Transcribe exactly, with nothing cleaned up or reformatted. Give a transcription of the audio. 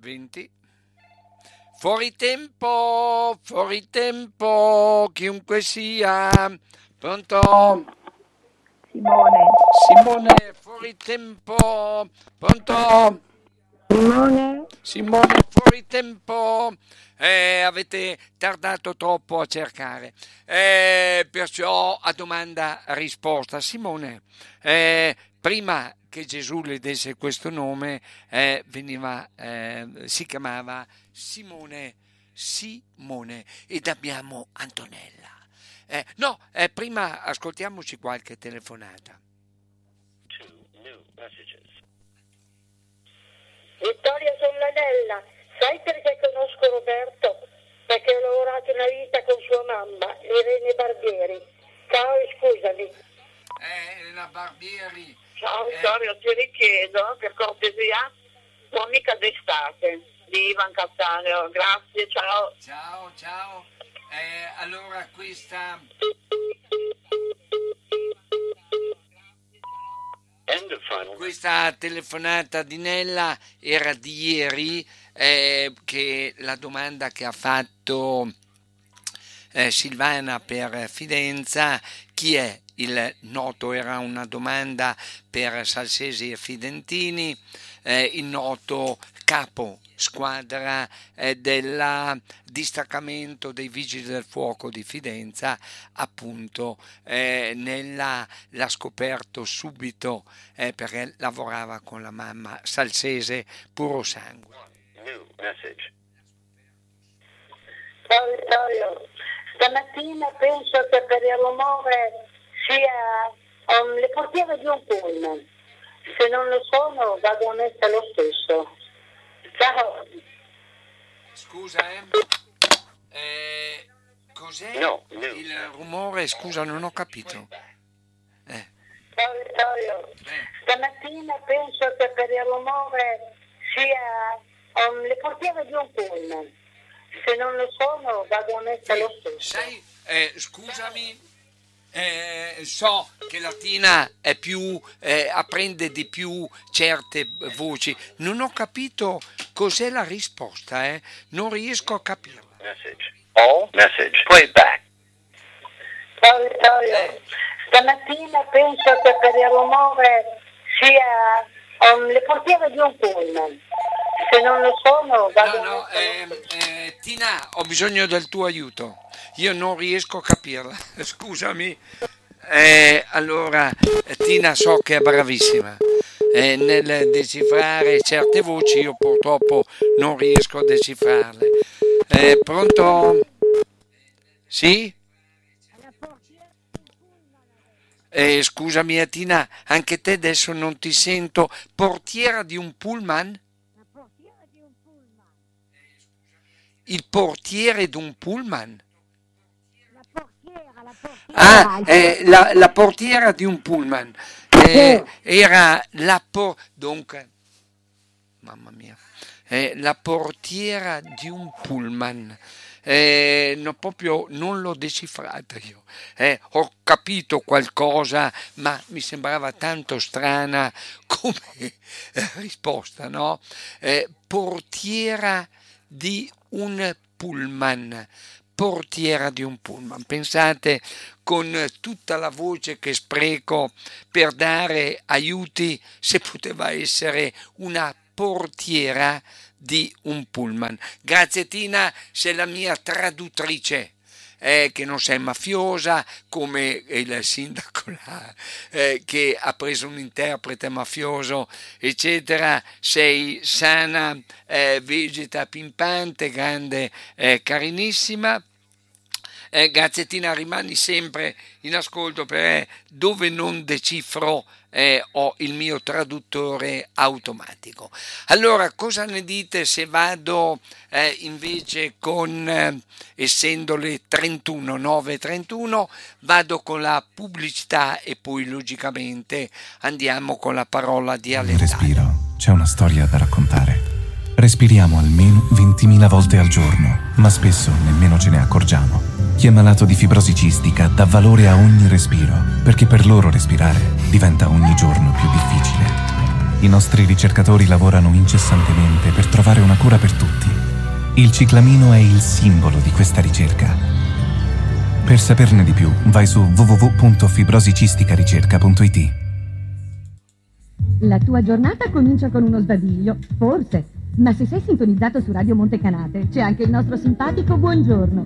venti. Fuori tempo, fuori tempo, chiunque sia. Pronto? Simone. Simone, fuori tempo. Pronto? Simone. Simone, fuori tempo. Eh, avete tardato troppo a cercare. Eh, perciò a domanda risposta. Simone, eh, prima che Gesù le desse questo nome, eh, veniva, eh, si chiamava Simone, Simone, ed abbiamo Antonella. Eh, no, eh, prima ascoltiamoci qualche telefonata. Vittoria Sollanella, sai perché conosco Roberto? Perché ho lavorato una vita con sua mamma, Irene Barbieri. Ciao e scusami. Eh, la Barbieri. Ciao Vittorio, eh. ti richiedo per cortesia Monica d'estate di Ivan Cattaneo. Grazie, ciao. Ciao, ciao. Eh, allora questa... Questa telefonata di Nella era di ieri, eh, che la domanda che ha fatto eh, Silvana per Fidenza, chi è il noto, era una domanda per Salsesi e Fidentini, eh, il noto capo squadra eh, del distaccamento dei Vigili del Fuoco di Fidenza, appunto eh, nella, l'ha scoperto subito eh, perché lavorava con la mamma salsese puro sangue. Ciao Vittorio, stamattina penso che per il rumore sia um, le portiere di un pullman. Se non lo sono vado a mettere lo stesso. Ciao. Scusa, eh? eh cos'è no, no. il rumore? Scusa, non ho capito. Eh. Ciao Vittorio, eh. stamattina penso che per il rumore sia um, le portiere di un pullman. Se non lo sono vado a mettere lo stesso. Sai, eh, scusami. Eh, so che la Tina è più eh, apprende di più certe voci, non ho capito cos'è la risposta, eh? Non riesco a capirla. Message. All message. Play back. Ciao Vittorio, Eh. stamattina penso che per il rumore sia um, le portiere di un pullman. Se non lo sono vado No, no, a eh, mettere lo stesso. eh, Tina, ho bisogno del tuo aiuto. Io non riesco a capirla, scusami. Eh, allora, Tina so che è bravissima eh, nel decifrare certe voci, io purtroppo non riesco a decifrarle. Eh, pronto? Sì? Eh, scusami, eh, Tina, anche te adesso non ti sento. Portiera di un pullman? Il portiere di un pullman? Ah, eh, la, la portiera di un pullman eh, era la por- dunque, mamma mia, eh, la portiera di un pullman. Eh, no, proprio non l'ho decifrata io. Eh, ho capito qualcosa, ma mi sembrava tanto strana come eh, risposta, no? Eh, portiera di un pullman. Portiera di un pullman. Pensate, con tutta la voce che spreco per dare aiuti, se poteva essere una portiera di un pullman. Grazie Tina, sei la mia traduttrice. Eh, che non sei mafiosa come il sindaco là, eh, che ha preso un interprete mafioso, eccetera. Sei sana, eh, vegeta, pimpante, grande, eh, carinissima. Eh, grazie Tina, rimani sempre in ascolto perché dove non decifro eh, ho il mio traduttore automatico. Allora, cosa ne dite se vado eh, invece con, eh, essendo le trentuno, nove e trentuno, vado con la pubblicità e poi logicamente andiamo con la parola dialettale. Respiro, c'è una storia da raccontare. Respiriamo almeno ventimila volte al giorno, ma spesso nemmeno ce ne accorgiamo. Chi è malato di fibrosi cistica dà valore a ogni respiro, perché per loro respirare diventa ogni giorno più difficile. I nostri ricercatori lavorano incessantemente per trovare una cura per tutti. Il ciclamino è il simbolo di questa ricerca. Per saperne di più, vai su w w w punto fibrosicisticaricerca punto i t. La tua giornata comincia con uno sbadiglio, forse. Ma se sei sintonizzato su Radio Montecanate, c'è anche il nostro simpatico buongiorno.